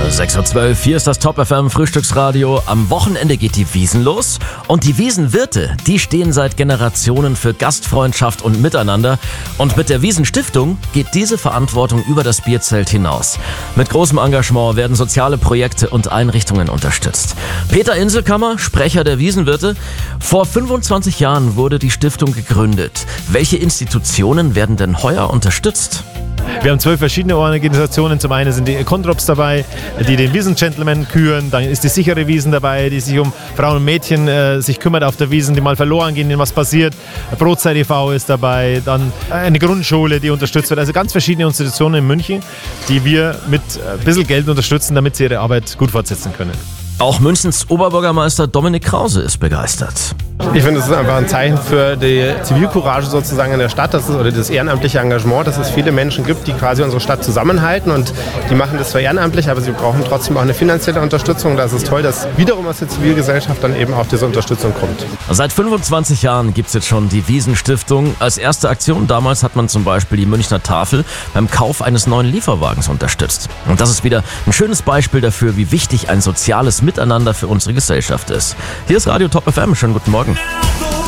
6:12 Uhr, hier ist das Top FM Frühstücksradio. Am Wochenende geht die Wiesn los und die Wiesenwirte, die stehen seit Generationen für Gastfreundschaft und Miteinander. Und mit der Wiesn Stiftung geht diese Verantwortung über das Bierzelt hinaus. Mit großem Engagement werden soziale Projekte und Einrichtungen unterstützt. Peter Inselkammer, Sprecher der Wiesenwirte. Vor 25 Jahren wurde die Stiftung gegründet. Welche Institutionen werden denn heuer unterstützt? Wir haben 12 verschiedene Organisationen. Zum einen sind die Kontrops dabei, die den Wiesn-Gentleman küren. Dann ist die sichere Wiesn dabei, die sich um Frauen und Mädchen sich kümmert auf der Wiesn, die mal verloren gehen, denen was passiert. Brotzeit e.V. ist dabei. Dann eine Grundschule, die unterstützt wird. Also ganz verschiedene Institutionen in München, die wir mit ein bisschen Geld unterstützen, damit sie ihre Arbeit gut fortsetzen können. Auch Münchens Oberbürgermeister Dominik Krause ist begeistert. Ich finde, es ist einfach ein Zeichen für die Zivilcourage sozusagen in der Stadt, oder das ehrenamtliche Engagement, dass es viele Menschen gibt, die quasi unsere Stadt zusammenhalten, und die machen das zwar ehrenamtlich, aber sie brauchen trotzdem auch eine finanzielle Unterstützung. Da ist es toll, dass wiederum aus der Zivilgesellschaft dann eben auch diese Unterstützung kommt. Seit 25 Jahren gibt es jetzt schon die Wiesn Stiftung. Als erste Aktion damals hat man zum Beispiel die Münchner Tafel beim Kauf eines neuen Lieferwagens unterstützt. Und das ist wieder ein schönes Beispiel dafür, wie wichtig ein soziales Miteinander für unsere Gesellschaft ist. Hier ist Radio Top FM. Schönen guten Morgen.